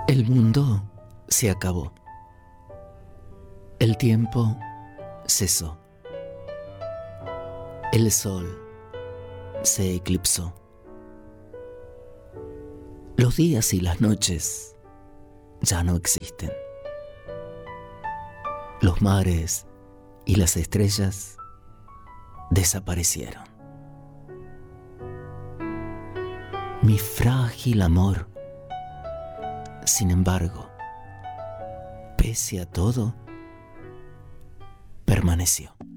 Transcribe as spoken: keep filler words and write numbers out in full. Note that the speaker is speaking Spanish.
El mundo se acabó. El tiempo cesó. El sol se eclipsó. Los días y las noches ya no existen. Los mares y las estrellas desaparecieron. Mi frágil amor, sin embargo, pese a todo, permaneció.